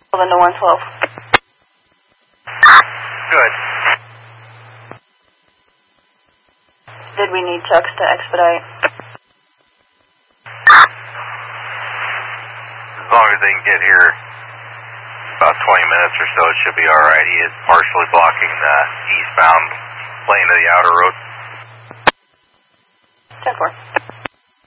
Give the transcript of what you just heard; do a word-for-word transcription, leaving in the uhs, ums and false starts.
Into one twelve. Good. Did we need trucks to expedite? As long as they can get here about twenty minutes or so, it should be alright. He is partially blocking the eastbound lane of the outer road. ten four.